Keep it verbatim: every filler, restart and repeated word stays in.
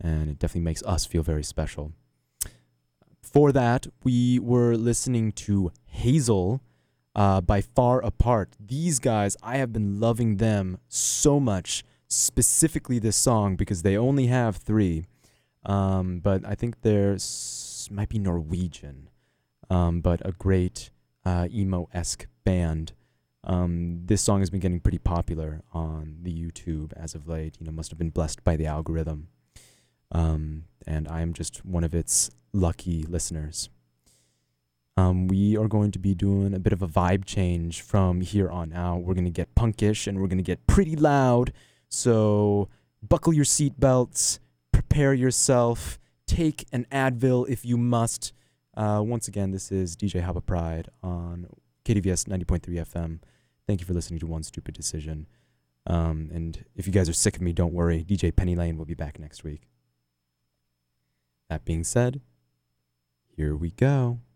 and it definitely makes us feel very special. For that, we were listening to Hazel uh, by Far Apart. These guys, I have been loving them so much, specifically this song, because they only have three. Um, but I think they're s- might be Norwegian, um, but a great uh, emo-esque band. Um, this song has been getting pretty popular on the YouTube as of late. You know, must have been blessed by the algorithm. Um, and I am just one of its lucky listeners. Um, we are going to be doing a bit of a vibe change from here on out. We're going to get punkish and we're going to get pretty loud. So buckle your seatbelts, prepare yourself, take an Advil if you must. Uh, once again, this is D J Haba Pride on K D V S ninety point three F M. Thank you for listening to One Stupid Decision. Um, and if you guys are sick of me, don't worry. D J Penny Lane will be back next week. That being said, here we go.